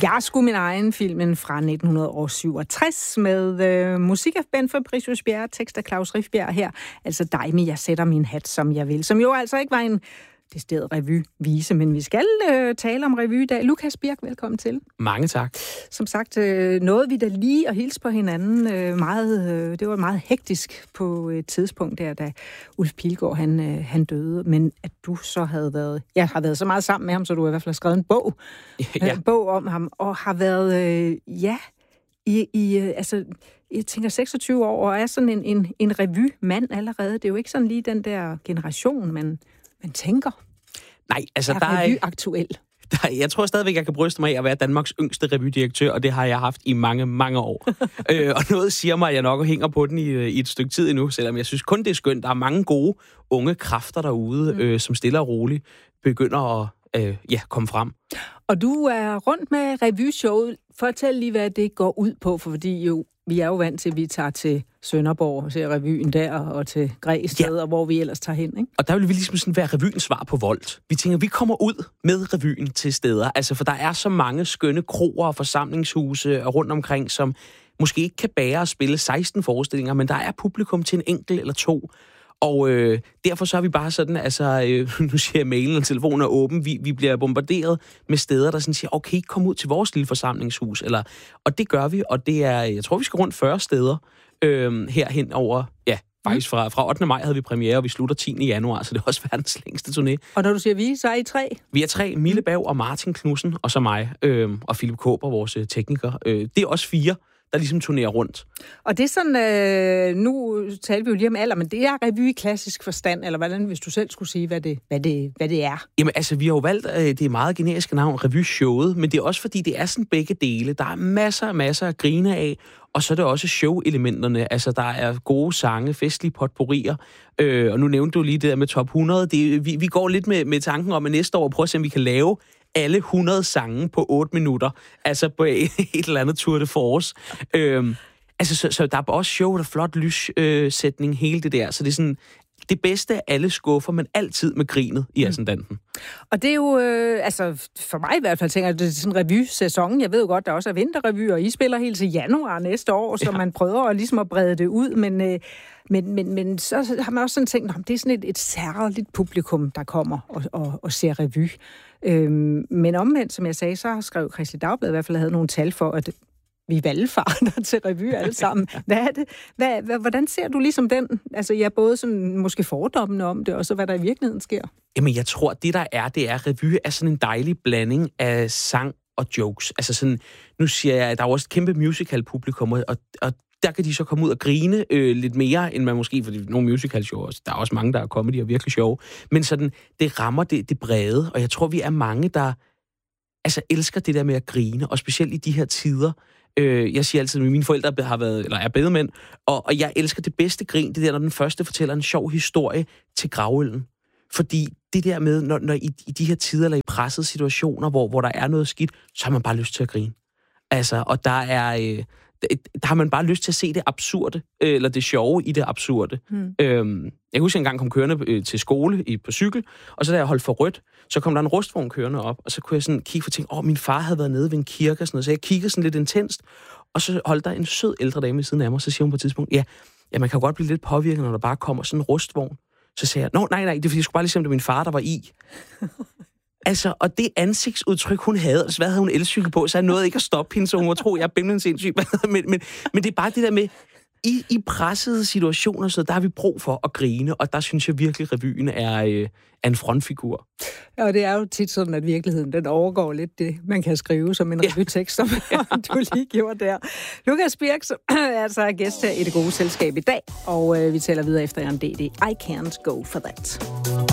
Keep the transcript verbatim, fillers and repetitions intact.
Jeg skulle min egen filmen fra nitten syvogtres med øh, musik af Ben Fabricius Bjerre, tekst af Claus Rifbjerg her. Altså dig, men jeg sætter min hat, som jeg vil. Som jo altså ikke var en decideret revyvise, men vi skal øh, tale om revy i dag. Lukas Birk, velkommen til. Mange tak. Som sagt, øh, nåede vi da lige at hilse på hinanden. Øh, meget, øh, det var meget hektisk på et tidspunkt der, da Ulf Pilgaard han, øh, han døde. Men at du så havde været, jeg har været så meget sammen med ham, så du har i hvert fald skrevet en bog, ja. en bog om ham, og har været, øh, ja, i, i øh, altså, jeg tænker seksogtyve år, og er sådan en, en, en revymand allerede. Det er jo ikke sådan lige den der generation, man Man tænker, Nej, altså er der er revy aktuel. Der, jeg tror stadigvæk, jeg kan bryste mig af at være Danmarks yngste revydirektør, og det har jeg haft i mange, mange år. øh, og noget siger mig, at jeg nok hænger på den i, i et stykke tid endnu, selvom jeg synes kun, det er skønt. Der er mange gode unge kræfter derude, mm. øh, som stille og roligt begynder at øh, ja, komme frem. Og du er rundt med revyshowet. Fortæl lige, hvad det går ud på, for fordi jo, vi er jo vant til, at vi tager til Sønderborg og ser revyen der, og til Græsted, ja. Og hvor vi ellers tager hen, ikke? Og der vil vi ligesom sådan være revyens svar på Volt. Vi tænker, vi kommer ud med revyen til steder, altså for der er så mange skønne kroer og forsamlingshuse rundt omkring, som måske ikke kan bære at spille seksten forestillinger, men der er publikum til en enkelt eller to. Og øh, derfor så er vi bare sådan, altså, øh, nu siger jeg, mailen og telefonen er åben, vi, vi bliver bombarderet med steder, der sådan siger, okay, kom ud til vores lille forsamlingshus. Eller, og det gør vi, og det er, jeg tror, vi skal rundt fyrre steder øh, herhen over, ja, faktisk fra, fra ottende maj havde vi premiere, og vi slutter tiende januar, så det er også verdens længste turné. Og når du siger vi, så er I tre? Vi er tre, Mille Berg og Martin Knudsen, og så mig, øh, og Philip Kåber, vores øh, tekniker. Øh, det er også fire, der ligesom turnerer rundt. Og det er sådan, øh, nu taler vi jo lige om alder, men det er revy i klassisk forstand, eller hvordan, hvis du selv skulle sige, hvad det, hvad det, hvad det er? Jamen altså, vi har jo valgt øh, det meget generiske navn, revyshowet, men det er også fordi, det er sådan begge dele. Der er masser og masser at grine af, og så er det også show-elementerne. Altså, der er gode sange, festlige potpourrier, øh, og nu nævnte du lige det der med top hundrede. Det, vi, vi går lidt med, med tanken om, at næste år prøve at se, om vi kan lave alle hundrede sange på otte minutter, altså på et eller andet Tour de Force. Øhm, altså, så, så der er også show, der er flot lyssætning, øh, hele det der. Så det er sådan det bedste af alle skuffer, men altid med grinet i ascendanten. Og det er jo, øh, altså for mig i hvert fald, tænker jeg, det er sådan en revy-sæson. Jeg ved jo godt, der også er vinterrevy, og I spiller helt til januar næste år, så ja. Man prøver at, ligesom at brede det ud, men... Øh, Men, men, men så har man også sådan tænkt, at det er sådan et, et særligt publikum, der kommer og, og, og ser revy. Øhm, men omvendt, som jeg sagde, så skrev Kristeligt Dagblad i hvert fald, havde nogle tal for, at vi valgfarter til revy alle sammen. Hvad er det? Hvad, hvad, hvordan ser du ligesom den? Altså, jeg er både sådan måske fordommende om det, og så hvad der i virkeligheden sker. Jamen, jeg tror, det der er, det er, revy er sådan en dejlig blanding af sang og jokes. Altså sådan, nu siger jeg, at der er også et kæmpe musical-publikum, og, og der kan de så komme ud og grine øh, lidt mere, end man måske, fordi nogle musical-shows, der er også mange, der er kommet, de er virkelig sjove, men sådan, det rammer det, det brede, og jeg tror, vi er mange, der altså elsker det der med at grine, og specielt i de her tider. Øh, jeg siger altid, at mine forældre har været, eller er bedemænd, og, og jeg elsker det bedste grin, det der, når den første fortæller en sjov historie til gravøllen. Fordi det der med, når, når i, i de her tider, eller i pressede situationer, hvor, hvor der er noget skidt, så har man bare lyst til at grine. Altså, og der er... Øh, der har man bare lyst til at se det absurde, eller det sjove i det absurde. Hmm. Øhm, jeg husker, jeg engang kom kørende øh, til skole i, på cykel, og så da jeg holdt for rødt, så kom der en rustvogn kørende op, og så kunne jeg sådan kigge for ting, åh, oh, min far havde været nede ved en kirke og sådan noget, så jeg kiggede sådan lidt intenst, og så holdt der en sød ældre dame ved siden af mig, og så siger hun på et tidspunkt, ja, ja, man kan godt blive lidt påvirket, når der bare kommer sådan en rustvogn. Så sagde jeg, nå, nej, nej, det er fordi, jeg skulle bare lige se, om det var min far, der var i. Altså, og det ansigtsudtryk, hun havde, altså, hvad havde hun elcykel på, så jeg nåede ikke at stoppe hende, så hun var tro, jeg er bimlende sindssyg. men, men, men det er bare det der med, i, i pressede situationer, så der har vi brug for at grine, og der synes jeg virkelig, revyen er, øh, er en frontfigur. Ja, og det er jo tit sådan, at virkeligheden, den overgår lidt det, man kan skrive som en ja. revytekst, som ja. du lige gjorde der. Lukas Birk er altså gæst her i Det Gode Selskab i dag, og øh, vi taler videre efter en D D. I can't go for that.